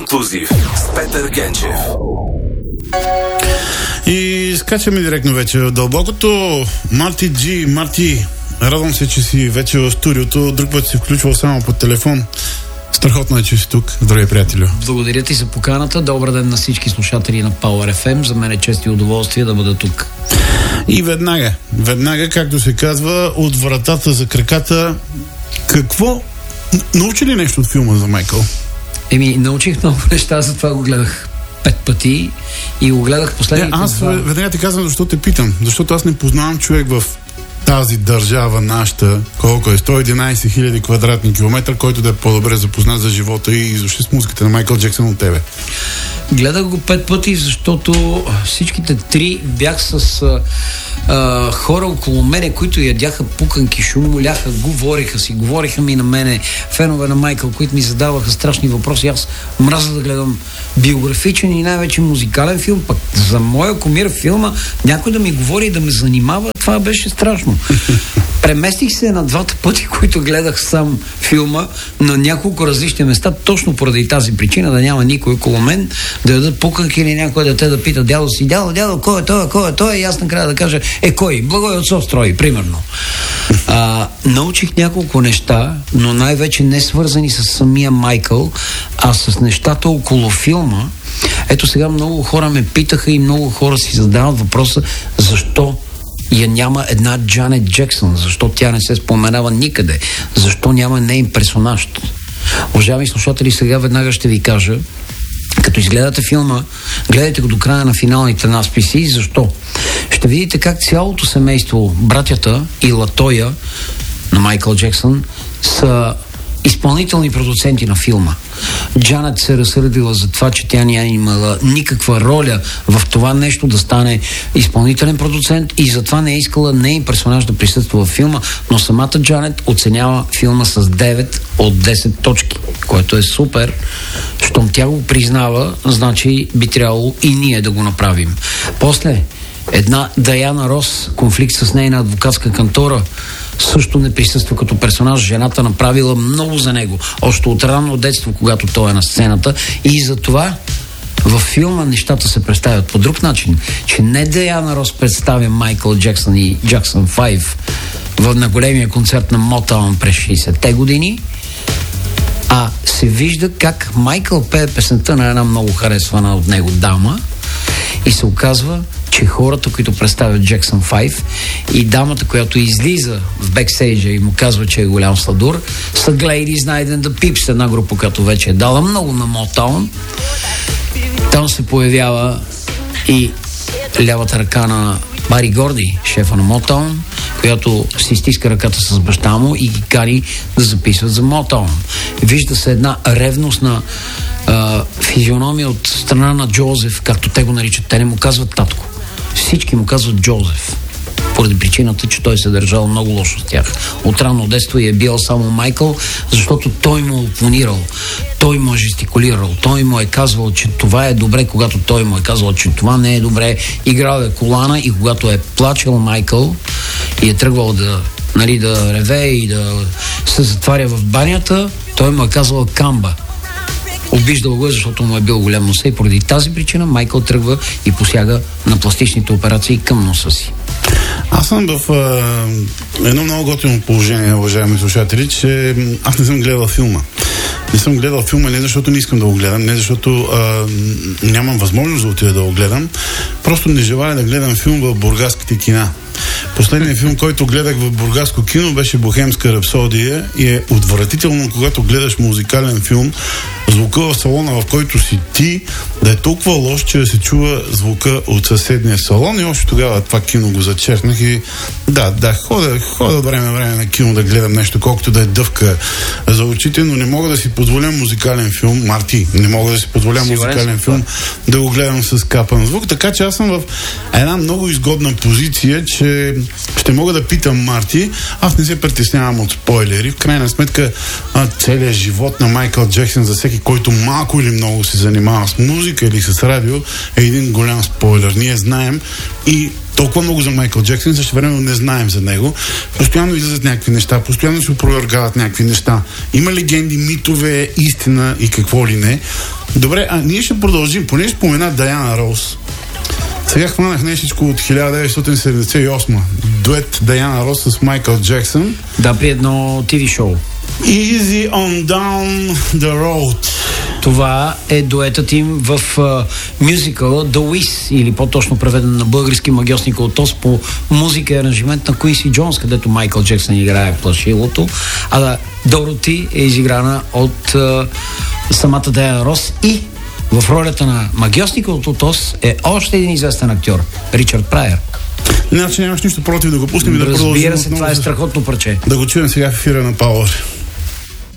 Ексклузив с Петър Генчев. И скачаме директно вече в дълбокото. Марти, радвам се, че си вече в студиото. Друг път си включвал само по телефон. Страхотно е, че си тук. Здравей, приятелю. Благодаря ти за поканата. Добър ден на всички слушатели на Power FM. За мен е чест и удоволствие да бъда тук. И веднага, както се казва, от вратата за краката. Какво? Научи ли нещо от филма за Майкъл? Научих много неща, затова го гледах 5 пъти и го гледах последните аз веднага ти казвам, защо те питам. Защото аз не познавам човек в тази държава нашата, колко е 111 000 квадратни километра, който да е по-добре запознат за живота и изобщо с музиката на Майкъл Джексън от тебе. Гледах го 5 пъти, защото всичките 3 бях с хора около мене, които ядяха пуканки, шумоляха, говориха ми на мене, фенове на Майкъл, които ми задаваха страшни въпроси. Аз мразя да гледам биографичен и най-вече музикален филм, пък за моя кумир филма някой да ми говори и да ме занимава, това беше страшно. Преместих се на 2 пъти, които гледах сам филма на няколко различни места, точно поради тази причина, да няма никой около мен, да ядат пуканки или някой дете да пита дядо си, дядо, кой е той? И аз накрая да кажа, кой? Благой от Софстрои, примерно. Научих няколко неща, но най-вече не свързани с самия Майкъл, а с нещата около филма. Ето сега много хора ме питаха и много хора си задават въпроса, защо я няма една Джанет Джексън, защо тя не се споменава никъде, защо няма нейн персонаж. Уважаеми слушатели, сега веднага ще ви кажа, като изгледате филма, гледайте го до края на финалните надписи. Защо? Ще видите как цялото семейство, братята и Латоя на Майкъл Джексън са изпълнителни продуценти на филма. Джанет се разсърдила за това, че тя няма имала никаква роля в това нещо да стане изпълнителен продуцент и затова не е искала нейн персонаж да присъства в филма, но самата Джанет оценява филма с 9 от 10 точки, което е супер. Щом тя го признава, значи би трябвало и ние да го направим. После една Даяна Рос, конфликт с нейна адвокатска кантора, също не присъства като персонаж. Жената направила много за него, още от ранно детство, когато той е на сцената, и затова във филма нещата се представят по друг начин, че не Даяна Рос представя Майкъл Джексън и Джексън 5 на големия концерт на Мотаун през 60-те години, а се вижда как Майкъл пее песента на една много харесвана от него дама и се оказва, че хората, които представят Джексън 5 и дамата, която излиза в бекстейджа и му казва, че е голям сладур, са Ladies Night and the Pips, една група, която вече е дала много на Мотаун. Там се появява и лявата ръка на Бари Горди, шефа на Мотаун, която си стиска ръката с баща му и ги кани да записват за Мотаун. Вижда се една ревностна физиономия от страна на Джозеф, както те го наричат. Те не му казват татко. Всички му казват Джозеф. Поради причината, че той се държал много лошо с тях. От ранно детство е бил само Майкъл, защото той му опонирал, той му е жестикулирал, той му е казвал, че това е добре, когато той му е казвал, че това не е добре. Играл е колана и когато е плачел Майкъл и е тръгвал да реве и да се затваря в банята, той му е казвал камба. Обиждал го, защото му е бил голям носа и поради тази причина Майкъл тръгва и посяга на пластичните операции към носа си. Аз съм в едно много готино положение, уважаеми слушатели, че аз не съм гледал филма. Не съм гледал филма не защото не искам да го гледам, не защото нямам възможност да отида да го гледам, просто не желая да гледам филм в бургаските кина. Последният филм, който гледах в бургаско кино, беше Бохемска рапсодия и е отвратително, когато гледаш музикален филм, звука в салона, в който си ти, да е толкова лош, че да се чува звука от съседния салон, и още тогава това кино го зачеркнах и ходя от време на кино да гледам нещо, колкото да е дъвка за очите, но не мога да си позволя музикален филм, не мога да си позволя музикален филм да го гледам с капан звук, така че аз съм в една много изгодна позиция, че ще мога да питам Марти. Аз не се притеснявам от спойлери. В крайна сметка целият живот на Майкъл Джексън, за всеки, който малко или много се занимава с музика или с радио, е един голям спойлер. Ние знаем и толкова много за Майкъл Джексън, същевременно не знаем за него. Постоянно излизат някакви неща, постоянно се опровергават някакви неща. Има легенди, митове, истина и какво ли не. Добре, ние ще продължим. Понеже спомена Даяна Роуз. Сега хванах нещичко от 1978. Дует Даяна Роуз с Майкъл Джексън. Да, при едно TV шоу. Easy on down the road. Това е дуетът им в мюзикъла The Wiz, или по-точно преведен на български Магьосник от Оз, по музика и аранжимент на Куинси Джонс, където Майкъл Джексън играе плашилото, а Дороти е изиграна от самата Даяна Роуз, и в ролята на Магьосника от Оз е още един известен актьор, Ричард Прайер. Значи нямаш нищо против да го пуснем и да продължим. Разбира се, това е страхотно парче. Да го чуем сега в ефира на Power.